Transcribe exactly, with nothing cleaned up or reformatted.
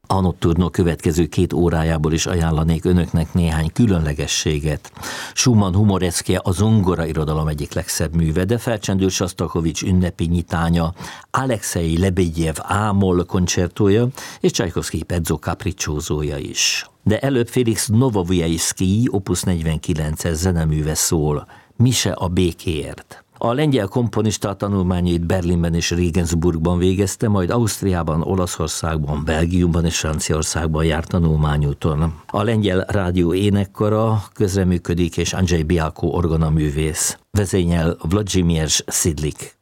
A Notturno következő két órájából is ajánlanék önöknek néhány különlegességet. Schumann humoreszkje a zongora irodalom egyik legszebb műve, de felcsendül Sostakovich ünnepi nyitánya, Alexei Lebedjev ámol koncertója és Csajkovszky pezzo capricciózója is. De előbb Felix Novowiejski opus negyvenkilences zeneműve szól, Mise a békéért. A lengyel komponista tanulmányait Berlinben és Regensburgban végezte, majd Ausztriában, Olaszországban, Belgiumban és Franciaországban járt tanulmányúton. A lengyel rádió énekkara közreműködik, és Andrzej Bialko orgonaművész. Vezényel Vladimir Sidlik.